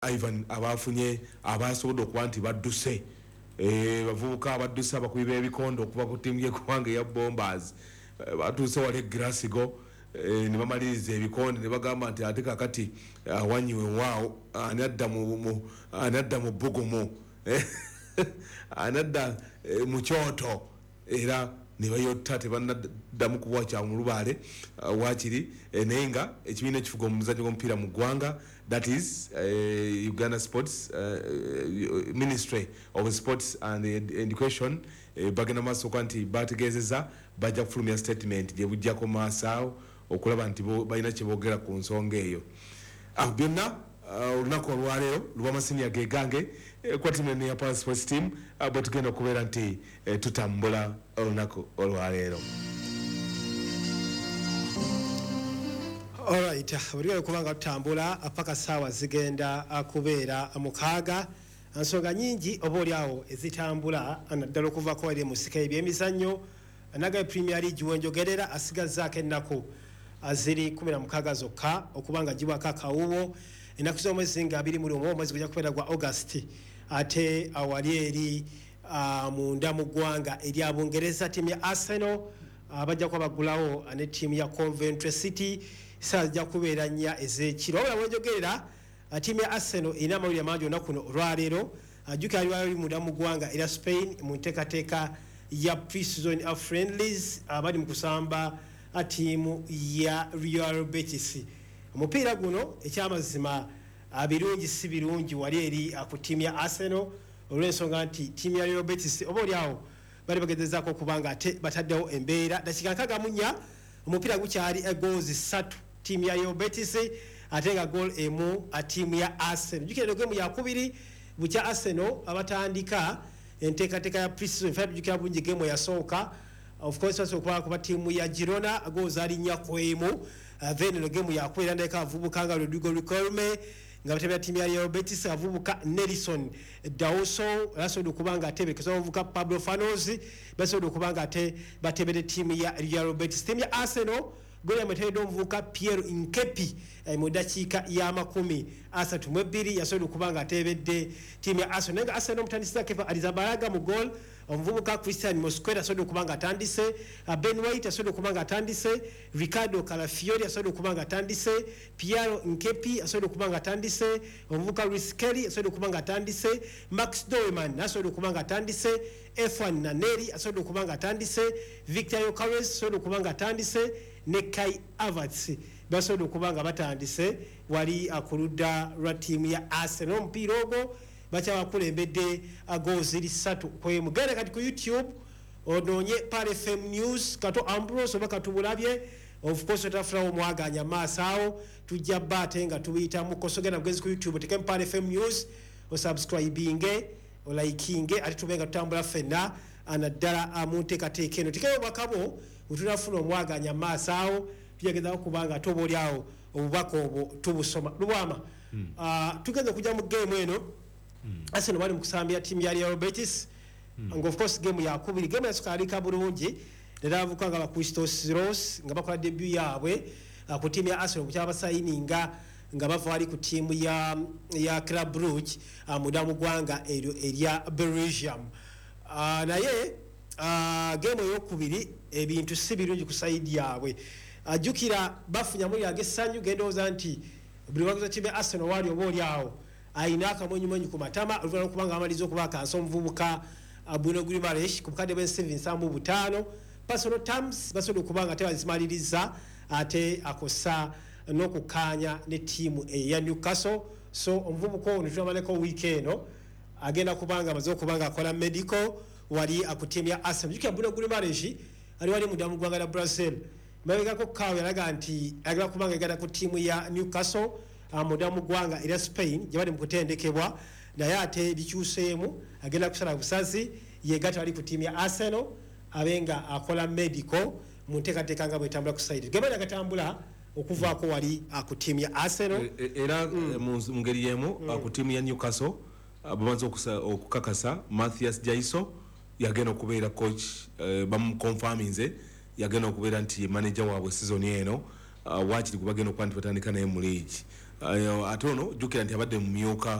Ivan abafunye abasobodo okuba nti badduse bavubuka abadduse abakubi b'ebikondo okuva ku ttiimu y'eggwanga ya Bombers batuuse wali e Glasgow ne bamaliriza ebikonde ne bagamba nti ate kakati awanyiwe waawo anadda mu bbugumu anadda mu kyoto era ne bayotta tebannaddamu kuwa kyamulubaale waakiri naye nga ekibiina ekifuga omuzannyo gw'omupiira mu ggwanga that is Uganda Sports Ministry of Sports and Education bagenda maaso okuba nti bategeezezza bajja kufulumya statement gye bujjako maaso awo okulaba nti balina kye boogera ku nsonga eyo byonna olunaku olwaleero lw'amasiniya gegange kwa timu ya Palace Sports Team bwe tugenda okubeera nti tutambula olunaku olwaleero. Alright, buli kubanga tutambula paka saawa zigenda kubeera mukaaga nsonga nyingi oba oliawo ezitambula naddala okuva ko wali musika ebyemizannyo naga Premier League wenjogerera asigazzaako ennaku ziri 16 zokka okubanga gibwako akawuwo ennaku z'omwezi nga 21 omwezi gujja kubeera gwa August ate awali eri munda mu ggwanga eri Abungereza ttiimu ya Arsenal bajja kuba bagulawo ne ttiimu ya Coventry City sajja kubeera nnya ez'ekiro wabula wenjogerera ttiimu ya Arsenal erina amawulire mangi olunaku luno olwaleero ajjukira wali munda mu ggwanga era Spain mu nteekateeka ya pre-season friendlies abali mu kusamba tiimu ya Real Betis. Omupiira guno ekyamazima birungi si birungi wali eri ku ttiimu ya Arsenal olw'ensonga nti ttiimu ya Real Betis oba oliawo bali bagezezaako okubanga ate bataddewo embeera dakika 64 omupiira gukyali goals 3 ttiimu ya Real Betis ate nga goal emu ttiimu ya Arsenal. Jukira gemu yakubiri bukya Arsenal abatandika enteekateeka ya pre-season fight jukira bulungi gemu yasooka of course wasokuba kuba ttiimu ya Girona goals ali 4-1 then no gemu yakwera ndeka avubuka nga Rodrigo Riquelme nga batebya ttiimu ya Real Betis avubuka Nelson Dawson asobola kubanga atebekezo avubuka Pablo Fanozi basobola kubanga ate batebere ttiimu ya Real Betis. Ttiimu ya Arsenal gole ameteredo omuvubuka Pierre Nkepi mu dakiika ya 32 yasobola kubanga atebedde ttiimu ya Arsenal nga Arsenal mutandisa Kepa Arrizabalaga mu goal omuvubuka Christian Mosquera asobola kubanga atandise Ben White asobola kubanga atandise Ricardo Calafiori asobola kubanga atandise Pierre Nkepi asobola kubanga atandise omuvubuka Luis Kelly asobola kubanga atandise Max Doorman asobola kubanga atandise F1 Naneri asobola kubanga atandise Victor Yokeres asobola kubanga atandise ne Kai Havertz basobola kubanga batandise wali akuludda lwa ttiimu ya Arsenal omupiira ogwo bakyabakulembedde goals 3 kwemugenda kati ku YouTube onoonye Pale FM News kato Ambrose oba katubulabye of course otafulawo omwaganya maaso awo tujja bate nga tubiyita mu kosogenda bugezi ku YouTube tekemu Pale FM News osubscribinge olaikinge ate tubenga tutambula ffenna anaddala mu nteekateeka eno tekemu bakabo utunafuna omwaganya maaso awo tujagezaho kubanga toba oliawo obubaka obwo tubusoma lubwama tugenze kujja mu game eno Arsenal bali mu kusambya ttiimu ya Real Betis and of course game yakubiri game yasukalika bulungi era avuka nga Christos Ross nga bakola debut yaabwe ku ttiimu ya Arsenal ku kyabasayininga nga bava wali ku ttiimu ya Club Brugge mudamu gwanga erya Belgium naye game eyokubiri ebintu si birungi ku saidi yaabwe ajjukira bafunya muri agessanyu gendoza nti buli wagoza ttiimu ya Arsenal wali oba oliawo ayina akamwenyumwenyu ku matama oluvannyuma lw'okubanga amaliza okuba akansa omuvubuka Bruno Guimaraes ku bukadde bw'7.5 personal terms basobola okubanga ate bazimaliriza ate akosa n'okukaanya ne ttiimu eya Newcastle so omuvubuka ono tunamaleko wiiki eno agenda kubanga amaze okubanga akola medical wali ku ttiimu ya Arsenal. Jukira Bruno Guimaraes ali wali mudamu ggwanga lya Brazil mabegako kawe yalaga nti agenda kubanga agenda ku ttiimu ya Newcastle mudamu gwanga era Spain jabali mukutendekebwa naye ate bikyuseemu agenda kusala busazi yegatta ali ku ttiimu ya Arsenal abenga akola medical mu nteekateeka nga bwetambula ku side gemana gatambula okuvaako wali ku ttiimu ya Arsenal era mu ngeri yemu ku ttiimu ya Newcastle bamaze okukakasa Matthias Jaiso yagenda okubeera coach bamuconfirminze yagenda okubeera nti manager waabwe season eno wakiri kubagenda okuba nti batandika naye mu league ate ono jjukira nti abadde mumyuka